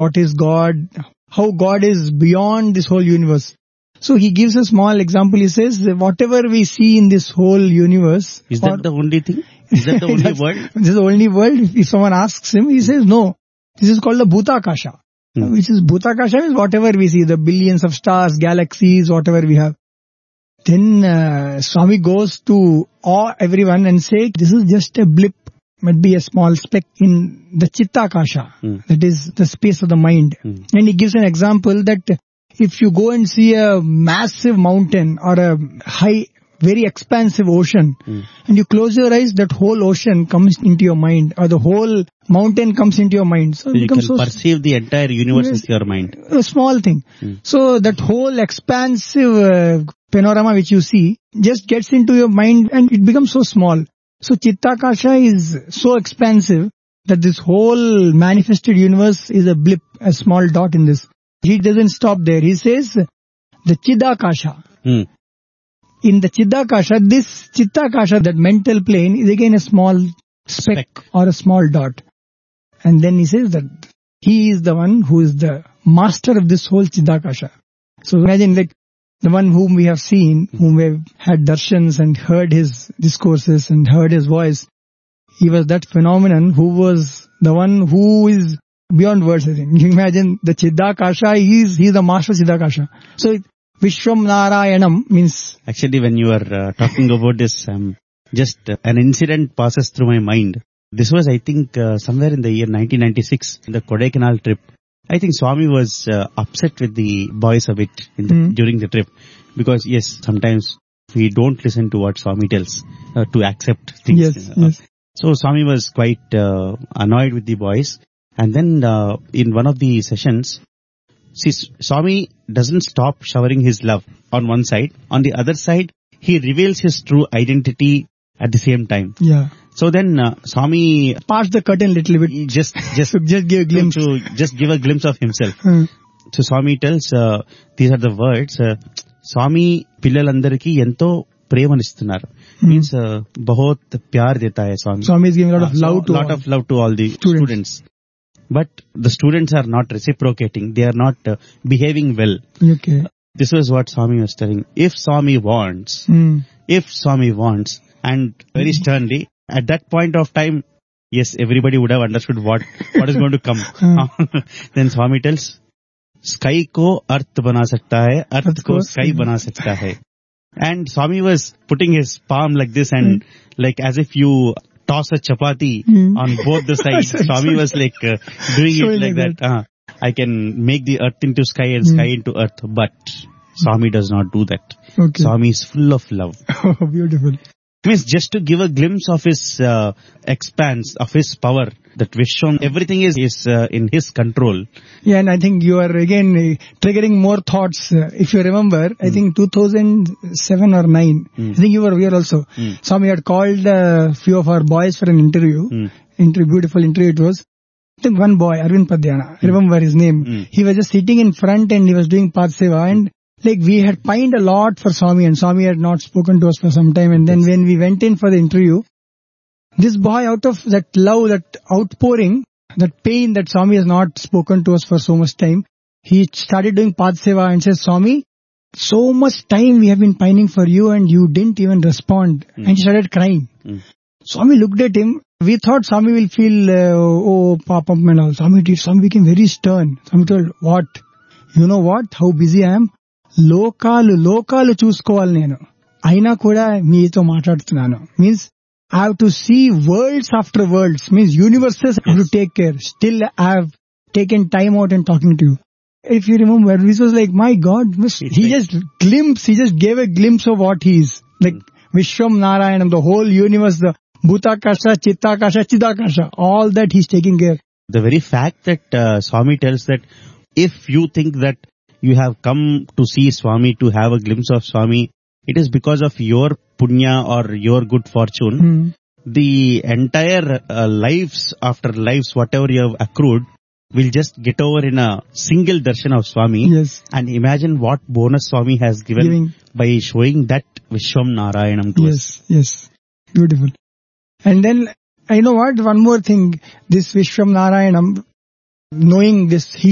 what is God, how God is beyond this whole universe. So he gives a small example. He says, whatever we see in this whole universe... Is that the only thing? Is that the only world? This is the only world. If someone asks him, he says, no. This is called the Bhutakasha. Which is Bhutakasha is whatever we see, the billions of stars, galaxies, whatever we have. Then Swami goes to awe everyone and say, this is just a blip, might be a small speck in the Chittakasha, that is the space of the mind. And he gives an example that if you go and see a massive mountain or a high, very expansive ocean, and you close your eyes, that whole ocean comes into your mind, or the whole mountain comes into your mind. So you can perceive the entire universe with your mind. A small thing. So that whole expansive panorama which you see just gets into your mind and it becomes so small. So Chittakasha is so expansive that this whole manifested universe is a blip, a small dot in this. He doesn't stop there. He says the Chidakasha. In the Chidakasha, this Chittakasha, that mental plane, is again a small speck or a small dot. And then he says that he is the one who is the master of this whole Chidakasha. So imagine like the one whom we have seen, whom we have had darshans and heard his discourses and heard his voice. He was that phenomenon who was the one who is beyond words, I think. You imagine the Chidakasha, he is the master of Chidakasha. So Vishwam Narayanam means... Actually, when you are talking about this, just an incident passes through my mind. This was, I think, somewhere in the year 1996, the Kodaikanal trip. I think Swami was upset with the boys a bit during the trip. Because, yes, sometimes we don't listen to what Swami tells to accept things. Yes. So Swami was quite annoyed with the boys. And then in one of the sessions, Swami doesn't stop showering his love on one side. On the other side, he reveals his true identity at the same time. Yeah. So then Swami... Pass the curtain a little bit. Just give a glimpse. Just give a glimpse of himself. So Swami tells, these are the words, Swami pillalandariki ento premanistunar. Means, bahut pyar deta hai Swami. Swami is giving a lot of love to all the students. But the students are not reciprocating. They are not behaving well. Okay. This was what Swami was telling. If Swami wants, and very sternly, at that point of time, yes, everybody would have understood what is going to come. Then Swami tells, sky ko earth bana sakta hai, earth ko sky bana sakta hai. And Swami was putting his palm like this and like as if you toss a chapati on both the sides. Swami was like doing it like that. I can make the earth into sky and sky into earth, but Swami does not do that. Okay. Swami is full of love. Oh, beautiful. Means just to give a glimpse of his expanse, of his power, that Vishwam, everything is in his control. Yeah, and I think you are again triggering more thoughts. If you remember, I think 2007 or 9, I think you were here also. Swami had called a few of our boys for an interview. Beautiful interview it was. I think one boy, Arvind Padhyana, I remember his name. He was just sitting in front and he was doing Path Seva, and like we had pined a lot for Swami and Swami had not spoken to us for some time, and then when we went in for the interview, this boy, out of that love, that outpouring, that pain that Swami has not spoken to us for so much time, he started doing Path Seva and says, Swami, so much time we have been pining for you and you didn't even respond. And he started crying. Swami looked at him. We thought Swami will feel, papam and all. Swami became very stern. Swami told, what? You know what? How busy I am? లోకాలు చూసుకోవాలి నేను అయినా కూడా మీతో మాట్లాడుతున్నాను. Means I have to see worlds after worlds. Means universes I have to take care. Still I have taken time out and talking to you. If you remember, this was like, my God, he just gave a glimpse of what he is. Like Vishwam Narayanam, the whole universe, the Bhutakasha, Chittakasha, Chidakasha, all that he's taking care. The very fact that Swami tells that if you think that you have come to see Swami, to have a glimpse of Swami, it is because of your punya or your good fortune. The entire lives after lives, whatever you have accrued, will just get over in a single darshan of Swami. Yes. And imagine what bonus Swami has given by showing that Vishwam Narayanam to us. Yes. Beautiful. And then, I know what, one more thing, this Vishwam Narayanam, knowing this, he